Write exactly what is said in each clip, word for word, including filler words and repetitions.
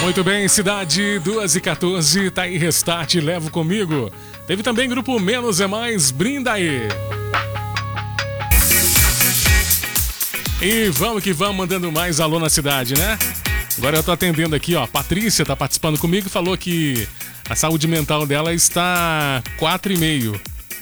Muito bem, cidade duas e quatorze, tá aí Restart, levo comigo. Teve também grupo Menos é Mais, brinda aí. E vamos que vamos, mandando mais alô na cidade, né? Agora eu tô atendendo aqui, ó, Patrícia tá participando comigo e falou que a saúde mental dela está quatro e meio.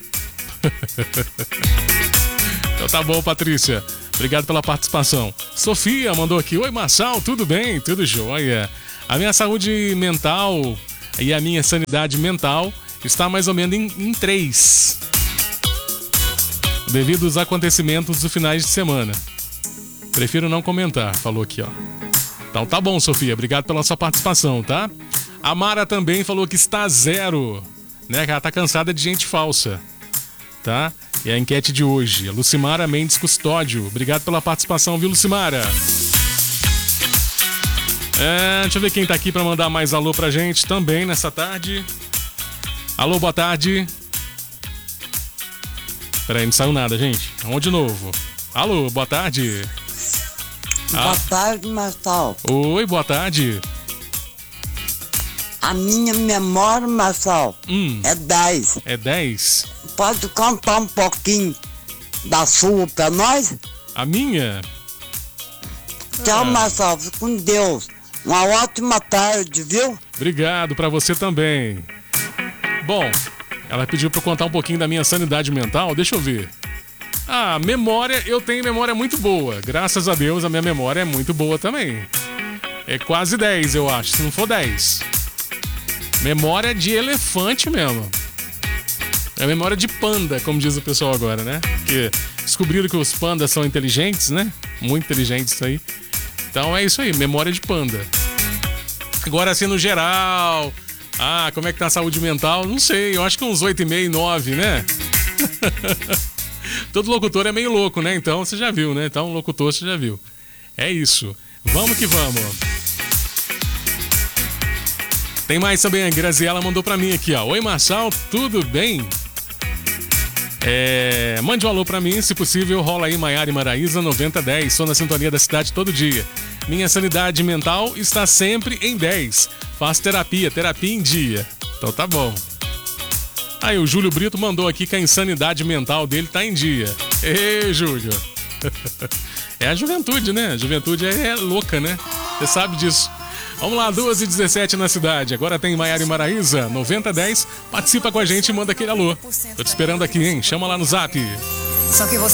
Então tá bom, Patrícia. Obrigado pela participação. Sofia mandou aqui. Oi, Marçal, tudo bem? Tudo jóia. A minha saúde mental e a minha sanidade mental está mais ou menos em, em três. Devido aos acontecimentos dos finais de semana. Prefiro não comentar, falou aqui, ó. Então tá bom, Sofia. Obrigado pela sua participação, tá? A Mara também falou que está zero, né? Que ela tá cansada de gente falsa, tá? E a enquete de hoje, a Lucimara Mendes Custódio. Obrigado pela participação, viu, Lucimara? É, deixa eu ver quem tá aqui pra mandar mais alô pra gente também nessa tarde. Alô, boa tarde. Peraí, não saiu nada, gente. Vamos de novo. Alô, boa tarde. Boa ah. tarde, Marçal. Oi, boa tarde. A minha memória, Marçal, hum. é dez. É dez? Pode contar um pouquinho da sua pra nós? A minha? Tchau, ah. Marçal. Fique com Deus. Uma ótima tarde, viu? Obrigado pra você também. Bom, ela pediu pra eu contar um pouquinho da minha sanidade mental. Deixa eu ver. Ah, memória, eu tenho memória muito boa. Graças a Deus, a minha memória é muito boa também. É quase dez, eu acho, se não for dez. Memória de elefante mesmo. É memória de panda, como diz o pessoal agora, né? Porque descobriram que os pandas são inteligentes, né? Muito inteligentes isso aí. Então é isso aí, memória de panda. Agora assim, no geral... Ah, como é que tá a saúde mental? Não sei, eu acho que uns oito e meio, nove, né? Todo locutor é meio louco, né? Então você já viu, né? Então locutor você já viu. É isso. Vamos que vamos. Tem mais também, a Graziela mandou pra mim aqui, ó. Oi, Marçal, tudo bem? É... Mande um alô pra mim, se possível, rola aí Maiara e Maraísa noventa dez. Sou na sintonia da cidade todo dia. Minha sanidade mental está sempre em dez. Faço terapia, terapia em dia. Então tá bom. Aí o Júlio Brito mandou aqui que a insanidade mental dele tá em dia. Ê, Júlio. É a juventude, né? A juventude é, é louca, né? Você sabe disso. Vamos lá, duas e dezessete na cidade. Agora tem Maiara e Maraísa, noventa dez. Participa com a gente e manda aquele alô. Tô te esperando aqui, hein? Chama lá no zap. Só que você